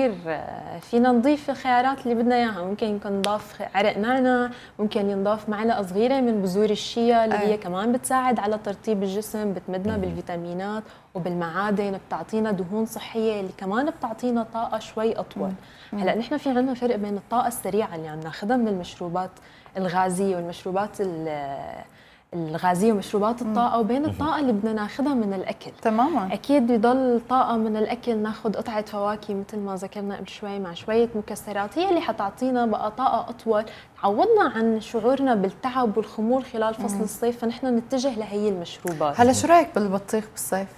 كثير فينا نضيف الخيارات اللي بدنا اياها. ممكن يكون نضاف عرق نعناع، ممكن ينضاف معلقه صغيره من بذور الشيا اللي هي كمان بتساعد على ترطيب الجسم، بتمدنا بالفيتامينات وبالمعادن، بتعطينا دهون صحيه اللي كمان بتعطينا طاقه شوي اطول. هلا نحن في عندنا فرق بين الطاقه السريعه اللي عم ناخذها من المشروبات الغازيه والمشروبات الغازيه ومشروبات الطاقه، وبين الطاقه اللي بدنا ناخذها من الاكل. تماما. اكيد بضل طاقه من الاكل، ناخذ قطعه فواكه مثل ما ذكرنا قبل شوي مع شويه مكسرات، هي اللي حتعطينا بقى طاقه اطول، تعوضنا عن شعورنا بالتعب والخمول خلال فصل الصيف، فنحن نتجه لهي المشروبات. هلا شو رايك بالبطيخ بالصيف؟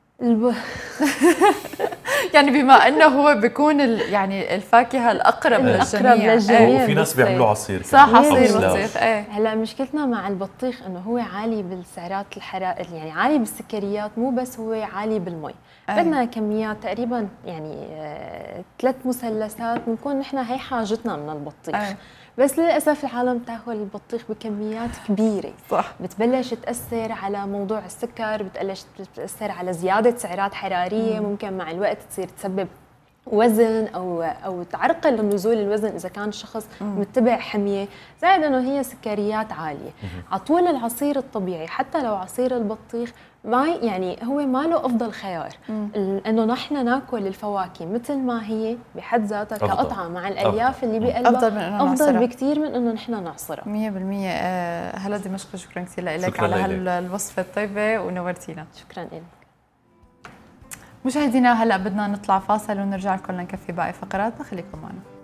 يعني بما انه هو بيكون يعني الفاكهه الاقرب للجميع. وفي ناس بيعملوا عصير، صح، عصير بطيخ. هلا مشكلتنا مع البطيخ انه هو عالي بالسعرات الحراريه، يعني عالي بالسكريات، مو بس هو عالي بالمي. بدنا كميات تقريبا يعني 3 مثلثات بنكون نحن هي حاجتنا من البطيخ. بس للاسف العالم تاكل البطيخ بكميات كبيره. صح. بتبلش تاثر على موضوع السكر، بتبلش تاثر على زياده سعرات حراريه، ممكن مع الوقت تصير تسبب وزن او تعرقل نزول الوزن اذا كان الشخص متبع حميه، زائد انه هي سكريات عاليه. على طول العصير الطبيعي حتى لو عصير البطيخ ما يعني هو ما له افضل خيار، انه نحن ناكل الفواكه مثل ما هي بحد ذاتها كقطعه مع الالياف اللي بقلبها افضل بكثير من انه نحن نعصرها. 100%. هلا دمشق، شكرا كثير لك على هالوصفه الطيبه ونورتينا. شكرا لك. مشاهدينا هلا بدنا نطلع فاصل ونرجع لكم لنكفي باقي فقراتنا، خليكم معنا.